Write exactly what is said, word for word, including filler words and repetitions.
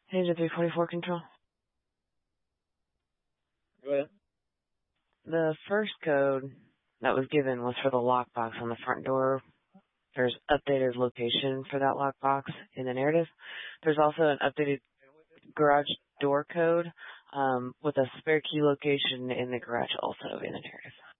Page three forty-four control. Go ahead. The first code that was given was for the lockbox on the front door. There's updated location for that lockbox in the narrative. There's also an updated garage door code um, with a spare key location in the garage also in the narrative.